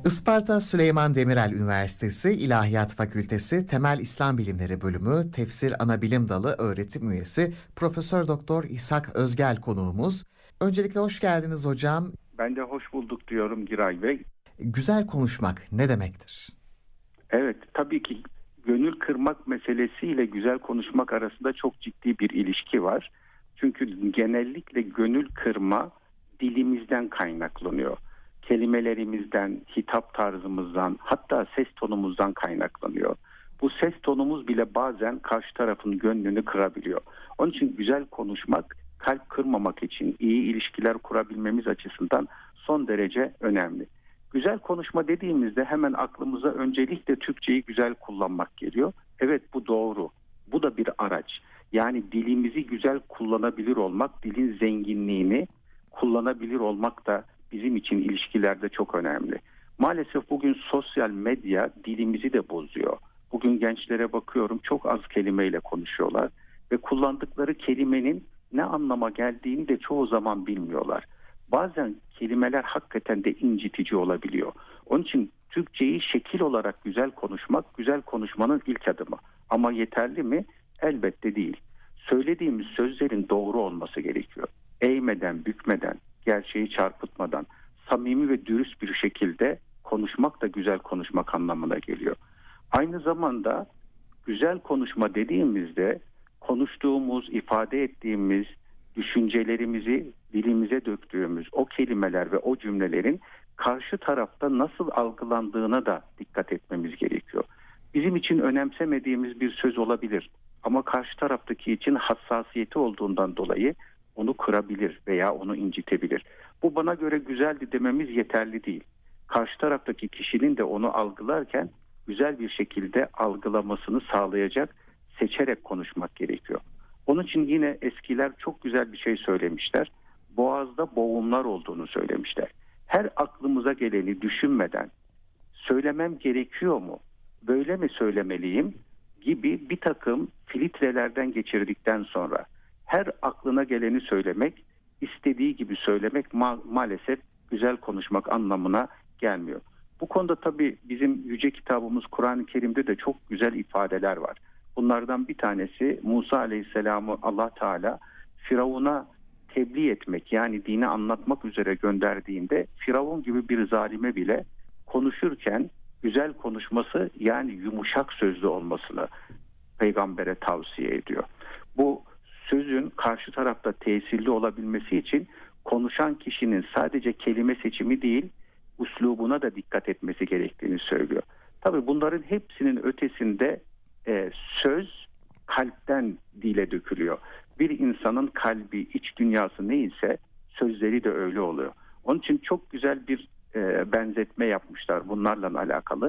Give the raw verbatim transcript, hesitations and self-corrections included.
Isparta Süleyman Demirel Üniversitesi İlahiyat Fakültesi Temel İslam Bilimleri Bölümü Tefsir Anabilim Dalı öğretim üyesi Profesör Doktor İshak Özgel konuğumuz. Öncelikle hoş geldiniz hocam. Ben de hoş bulduk diyorum Giray Bey. Güzel konuşmak ne demektir? Evet, tabii ki gönül kırmak meselesiyle güzel konuşmak arasında çok ciddi bir ilişki var. Çünkü genellikle gönül kırma dilimizden kaynaklanıyor. Kelimelerimizden, hitap tarzımızdan, hatta ses tonumuzdan kaynaklanıyor. Bu ses tonumuz bile bazen karşı tarafın gönlünü kırabiliyor. Onun için güzel konuşmak, kalp kırmamak için, iyi ilişkiler kurabilmemiz açısından son derece önemli. Güzel konuşma dediğimizde hemen aklımıza öncelikle Türkçeyi güzel kullanmak geliyor. Evet, bu doğru. Bu da bir araç. Yani dilimizi güzel kullanabilir olmak, dilin zenginliğini kullanabilir olmak da bizim için ilişkilerde çok önemli. Maalesef bugün sosyal medya dilimizi de bozuyor. Bugün gençlere bakıyorum, çok az kelimeyle konuşuyorlar ve kullandıkları kelimenin ne anlama geldiğini de çoğu zaman bilmiyorlar. Bazen kelimeler hakikaten de incitici olabiliyor. Onun için Türkçeyi şekil olarak güzel konuşmak, güzel konuşmanın ilk adımı. Ama yeterli mi? Elbette değil. Söylediğimiz sözlerin doğru olması gerekiyor. Eğmeden, bükmeden, gerçeği çarpıtmadan, samimi ve dürüst bir şekilde konuşmak da güzel konuşmak anlamına geliyor. Aynı zamanda güzel konuşma dediğimizde konuştuğumuz, ifade ettiğimiz düşüncelerimizi dilimize döktüğümüz o kelimeler ve o cümlelerin karşı tarafta nasıl algılandığına da dikkat etmemiz gerekiyor. Bizim için önemsemediğimiz bir söz olabilir ama karşı taraftaki için hassasiyeti olduğundan dolayı onu kırabilir veya onu incitebilir. Bu bana göre güzeldi dememiz yeterli değil. Karşı taraftaki kişinin de onu algılarken güzel bir şekilde algılamasını sağlayacak, seçerek konuşmak gerekiyor. Onun için yine eskiler çok güzel bir şey söylemişler. Boğazda boğumlar olduğunu söylemişler. Her aklımıza geleni düşünmeden söylemem gerekiyor mu, böyle mi söylemeliyim gibi bir takım filtrelerden geçirdikten sonra her aklına geleni söylemek, istediği gibi söylemek ma- maalesef güzel konuşmak anlamına gelmiyor. Bu konuda tabii bizim yüce kitabımız Kur'an-ı Kerim'de de çok güzel ifadeler var. Bunlardan bir tanesi Musa Aleyhisselam'ı Allah Teala Firavun'a tebliğ etmek, yani dini anlatmak üzere gönderdiğinde Firavun gibi bir zalime bile konuşurken güzel konuşması, yani yumuşak sözlü olmasını peygambere tavsiye ediyor. Bu sözün karşı tarafta tesirli olabilmesi için konuşan kişinin sadece kelime seçimi değil, üslubuna da dikkat etmesi gerektiğini söylüyor. Tabii bunların hepsinin ötesinde e, söz kalpten dile dökülüyor. Bir insanın kalbi, iç dünyası neyse sözleri de öyle oluyor. Onun için çok güzel bir e, benzetme yapmışlar bunlarla alakalı.